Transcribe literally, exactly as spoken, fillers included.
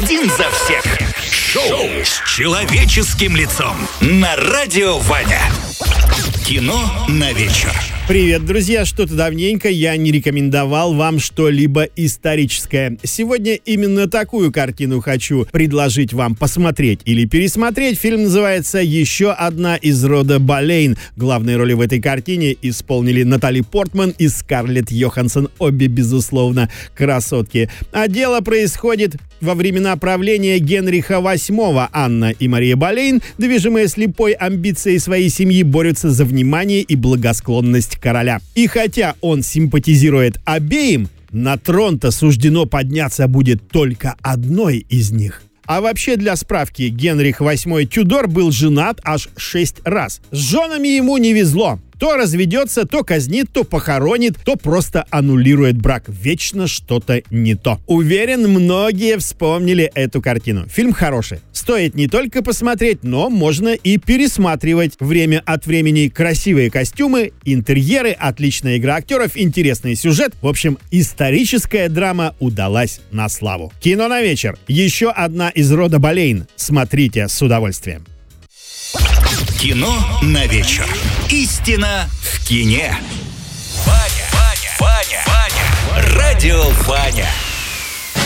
Один за всех. Шоу с человеческим лицом на радио Ваня. Кино на вечер. Привет, друзья! Что-то давненько я не рекомендовал вам что-либо историческое. Сегодня именно такую картину хочу предложить вам посмотреть или пересмотреть. Фильм называется «Еще одна из рода Болейн». Главные роли в этой картине исполнили Натали Портман и Скарлетт Йоханссон. Обе, безусловно, красотки. А дело происходит во времена правления Генриха восьмого. Анна и Мария Болейн, движимые слепой амбицией своей семьи, борются за внимание и благосклонность короля. И хотя он симпатизирует обеим, на трон-то суждено подняться будет только одной из них. А вообще, для справки, Генрих восьмой Тюдор был женат аж шесть раз. С женами ему не везло. То разведется, то казнит, то похоронит, то просто аннулирует брак. Вечно что-то не то. Уверен, многие вспомнили эту картину. Фильм хороший. Стоит не только посмотреть, но можно и пересматривать. Время от времени красивые костюмы, интерьеры, отличная игра актеров, интересный сюжет. В общем, историческая драма удалась на славу. Кино на вечер. Еще одна из рода Болейн. Смотрите с удовольствием. Кино на вечер. Истина в кине. Ваня, Ваня, Ваня, Ваня. Радио Ваня.